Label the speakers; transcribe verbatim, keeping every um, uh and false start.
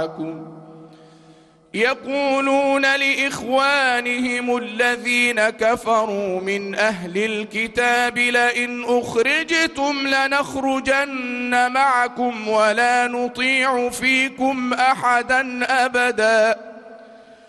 Speaker 1: يقولون لإخوانهم الذين كفروا من أهل الكتاب لئن أخرجتم لنخرجن معكم ولا نطيع فيكم أحدا أبدا